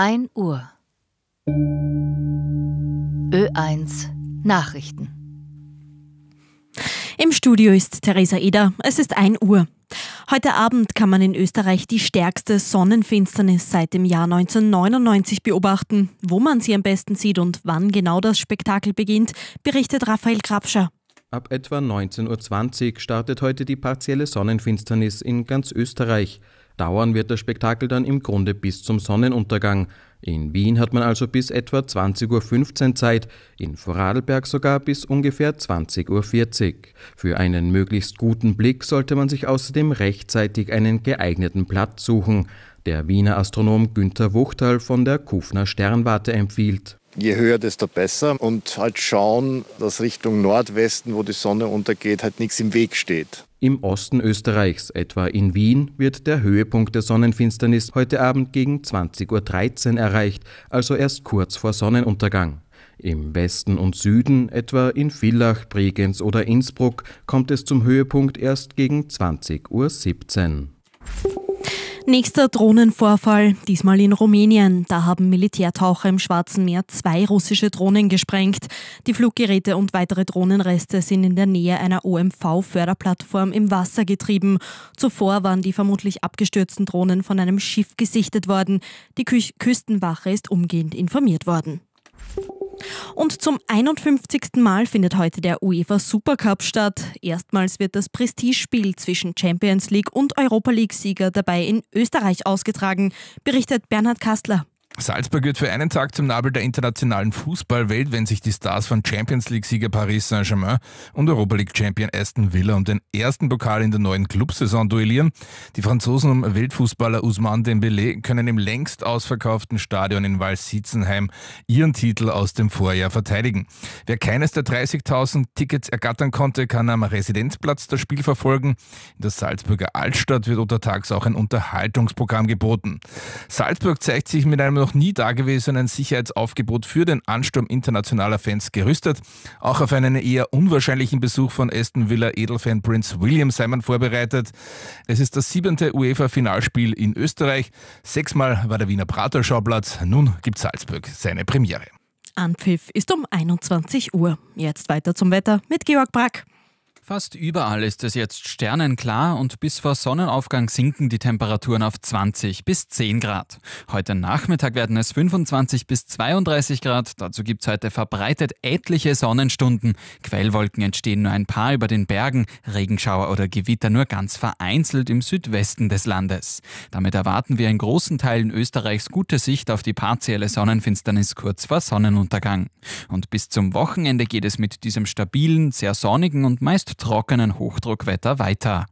1 Uhr. Ö1 Nachrichten. Im Studio ist Theresa Eder. Es ist 1 Uhr. Heute Abend kann man in Österreich die stärkste Sonnenfinsternis seit dem Jahr 1999 beobachten. Wo man sie am besten sieht und wann genau das Spektakel beginnt, berichtet Raphael Grabscher. Ab etwa 19.20 Uhr startet heute die partielle Sonnenfinsternis in ganz Österreich. Dauern wird das Spektakel dann im Grunde bis zum Sonnenuntergang. In Wien hat man also bis etwa 20.15 Uhr Zeit, in Vorarlberg sogar bis ungefähr 20.40 Uhr. Für einen möglichst guten Blick sollte man sich außerdem rechtzeitig einen geeigneten Platz suchen. Der Wiener Astronom Günther Wuchterl von der Kufner Sternwarte empfiehlt: Je höher, desto besser und halt schauen, dass Richtung Nordwesten, wo die Sonne untergeht, halt nichts im Weg steht. Im Osten Österreichs, etwa in Wien, wird der Höhepunkt der Sonnenfinsternis heute Abend gegen 20.13 Uhr erreicht, also erst kurz vor Sonnenuntergang. Im Westen und Süden, etwa in Villach, Bregenz oder Innsbruck, kommt es zum Höhepunkt erst gegen 20.17 Uhr. Nächster Drohnenvorfall, diesmal in Rumänien. Da haben Militärtaucher im Schwarzen Meer 2 russische Drohnen gesprengt. Die Fluggeräte und weitere Drohnenreste sind in der Nähe einer OMV-Förderplattform im Wasser getrieben. Zuvor waren die vermutlich abgestürzten Drohnen von einem Schiff gesichtet worden. Die Küstenwache ist umgehend informiert worden. Und zum 51. Mal findet heute der UEFA Supercup statt. Erstmals wird das Prestigespiel zwischen Champions League und Europa League-Sieger dabei in Österreich ausgetragen, berichtet Bernhard Kastler. Salzburg wird für einen Tag zum Nabel der internationalen Fußballwelt, wenn sich die Stars von Champions League-Sieger Paris Saint-Germain und Europa League-Champion Aston Villa um den ersten Pokal in der neuen Clubsaison duellieren. Die Franzosen um Weltfußballer Ousmane Dembélé können im längst ausverkauften Stadion in Walsitzenheim ihren Titel aus dem Vorjahr verteidigen. Wer keines der 30.000 Tickets ergattern konnte, kann am Residenzplatz das Spiel verfolgen. In der Salzburger Altstadt wird untertags auch ein Unterhaltungsprogramm geboten. Salzburg zeigt sich mit einem noch nie dagewesenen Sicherheitsaufgebot für den Ansturm internationaler Fans gerüstet. Auch auf einen eher unwahrscheinlichen Besuch von Aston Villa Edelfan Prince William sei man vorbereitet. Es ist das 7. UEFA-Finalspiel in Österreich. 6-mal war der Wiener Prater Schauplatz. Nun gibt Salzburg seine Premiere. Anpfiff ist um 21 Uhr. Jetzt weiter zum Wetter mit Georg Brack. Fast überall ist es jetzt sternenklar und bis vor Sonnenaufgang sinken die Temperaturen auf 20 bis 10 Grad. Heute Nachmittag werden es 25 bis 32 Grad. Dazu gibt es heute verbreitet etliche Sonnenstunden. Quellwolken entstehen nur ein paar über den Bergen, Regenschauer oder Gewitter nur ganz vereinzelt im Südwesten des Landes. Damit erwarten wir in großen Teilen Österreichs gute Sicht auf die partielle Sonnenfinsternis kurz vor Sonnenuntergang. Und bis zum Wochenende geht es mit diesem stabilen, sehr sonnigen und meist trockenen Hochdruckwetter weiter.